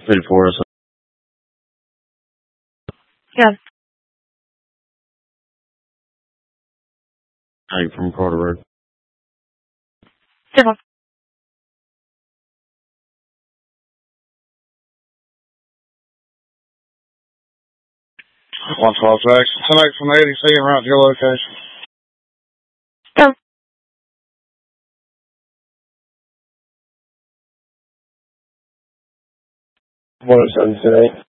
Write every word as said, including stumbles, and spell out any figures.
fifty-four. Yeah. Hey, from Carter Road. Simple. one twelve Jackson. ten X one eighty, see around your location. Go. one oh seven today.